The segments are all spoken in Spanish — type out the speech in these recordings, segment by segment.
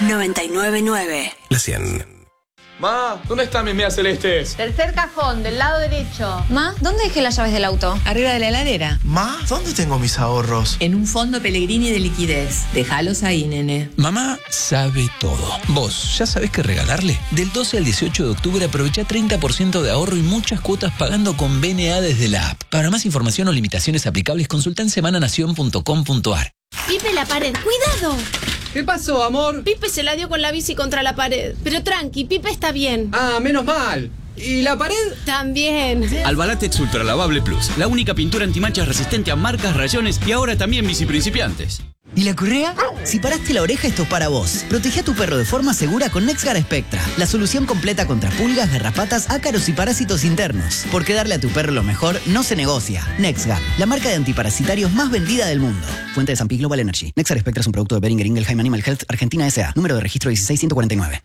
999. La 100. Ma, ¿dónde están mis medias celestes? Tercer cajón, del lado derecho. Ma, ¿dónde dejé las llaves del auto? Arriba de la heladera. Ma, ¿dónde tengo mis ahorros? En un fondo Pellegrini de liquidez. Déjalos ahí, nene. Mamá sabe todo. ¿Vos ya sabés qué regalarle? Del 12 al 18 de octubre aprovecha 30% de ahorro y muchas cuotas pagando con BNA desde la app. Para más información o limitaciones aplicables, consulta en semananación.com.ar. Pipe, la pared, ¡cuidado! ¿Qué pasó, amor? Pipe se la dio con la bici contra la pared. Pero tranqui, Pipe está bien. Ah, menos mal. ¿Y la pared? También. Albalatex Ultra Lavable Plus, la única pintura antimanchas resistente a marcas, rayones y ahora también bici principiantes. ¿Y la correa? Si paraste la oreja, esto es para vos. Protege a tu perro de forma segura con NexGard Spectra, la solución completa contra pulgas, garrapatas, ácaros y parásitos internos. Porque darle a tu perro lo mejor no se negocia. NexGard, la marca de antiparasitarios más vendida del mundo. Fuente de San Pi Global Energy. NexGard Spectra es un producto de Boehringer Ingelheim Animal Health Argentina S.A. Número de registro 16149.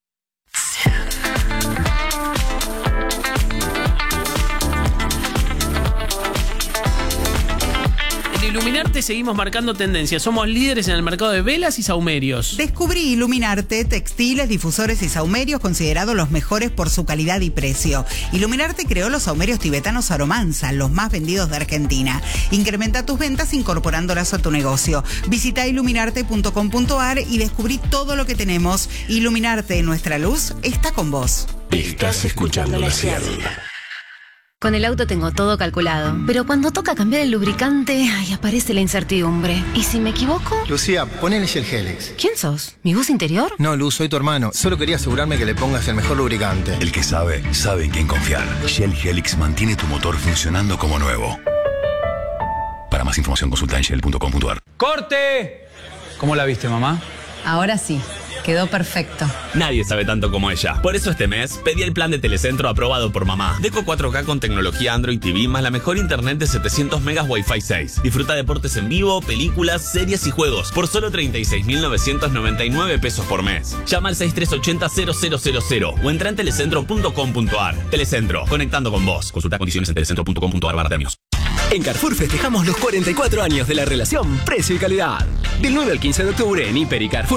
Iluminarte seguimos marcando tendencias. Somos líderes en el mercado de velas y saumerios. Descubrí Iluminarte, textiles, difusores y saumerios considerados los mejores por su calidad y precio. Iluminarte creó los saumerios tibetanos Aromansa, los más vendidos de Argentina. Incrementa tus ventas incorporándolas a tu negocio. Visita iluminarte.com.ar y descubrí todo lo que tenemos. Iluminarte, nuestra luz está con vos. Estás escuchando la 100. Con el auto tengo todo calculado, pero cuando toca cambiar el lubricante, aparece la incertidumbre. ¿Y si me equivoco? Lucía, ponele Shell Helix. ¿Quién sos? ¿Mi voz interior? No, Luz, soy tu hermano. Solo quería asegurarme que le pongas el mejor lubricante. El que sabe, sabe en quién confiar. Shell Helix mantiene tu motor funcionando como nuevo. Para más información consulta en shell.com.ar. ¡Corte! ¿Cómo la viste, mamá? Ahora sí. Quedó perfecto. Nadie sabe tanto como ella. Por eso este mes pedí el plan de Telecentro aprobado por mamá. Deco 4K con tecnología Android TV más la mejor internet de 700 megas Wi-Fi 6. Disfruta deportes en vivo, películas, series y juegos por solo 36.999 pesos por mes. Llama al 6380-0000 o entra en telecentro.com.ar. Telecentro, conectando con vos. Consulta condiciones en telecentro.com.ar/premios. En Carrefour festejamos los 44 años de la relación precio y calidad. Del 9 al 15 de octubre en Hiper y Carrefour